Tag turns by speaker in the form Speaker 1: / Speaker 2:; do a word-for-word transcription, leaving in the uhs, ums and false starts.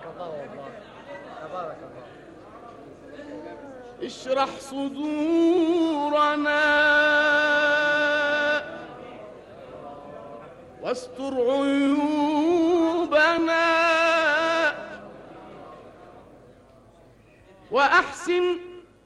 Speaker 1: الله والله، تبارك الله.
Speaker 2: اشرح صدورنا واستر عيوبنا وأحسن